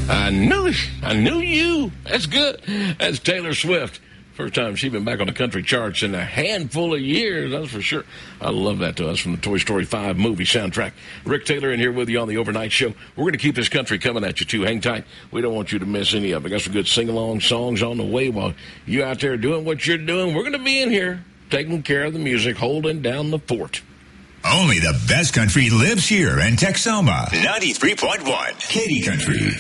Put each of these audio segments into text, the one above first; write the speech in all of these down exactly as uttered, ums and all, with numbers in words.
I knew it. I knew you. That's good. That's Taylor Swift. First time she's been back on the country charts in a handful of years, that's for sure. I love that to us from the Toy Story five movie soundtrack. Rick Taylor in here with you on the Overnight Show. We're going to keep this country coming at you, too. Hang tight. We don't want you to miss any of it. Got some good sing-along songs on the way while you out there doing what you're doing. We're going to be in here taking care of the music, holding down the fort. Only the best country lives here in Texoma. ninety-three point one, Katy Country.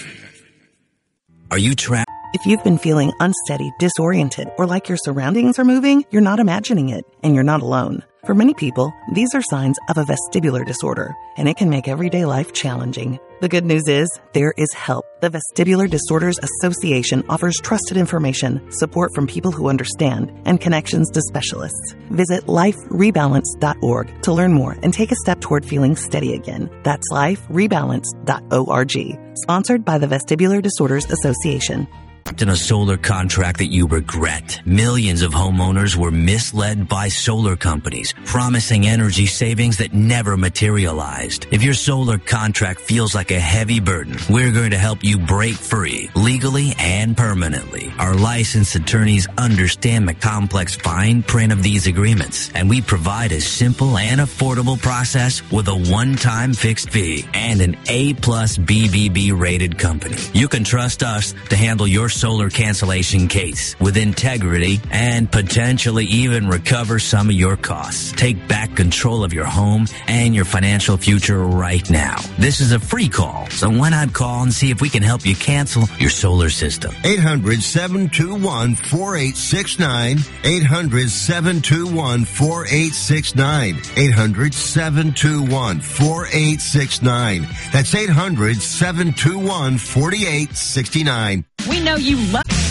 Are you trapped? If you've been feeling unsteady, disoriented, or like your surroundings are moving, you're not imagining it, and you're not alone. For many people, these are signs of a vestibular disorder, and it can make everyday life challenging. The good news is, there is help. The Vestibular Disorders Association offers trusted information, support from people who understand, and connections to specialists. Visit life rebalance dot org to learn more and take a step toward feeling steady again. That's life rebalance dot org. Sponsored by the Vestibular Disorders Association. In a solar contract that you regret. Millions of homeowners were misled by solar companies, promising energy savings that never materialized. If your solar contract feels like a heavy burden, we're going to help you break free, legally and permanently. Our licensed attorneys understand the complex fine print of these agreements, and we provide a simple and affordable process with a one-time fixed fee and an A-plus B B B rated company. You can trust us to handle your solar cancellation case with integrity and potentially even recover some of your costs. Take back control of your home and your financial future right now. This is a free call, so why not call and see if we can help you cancel your solar system? eight hundred, seven two one, four eight six nine. eight hundred, seven two one, four eight six nine. eight hundred, seven two one, four eight six nine. That's eight hundred, seven two one, four eight six nine. We know you love...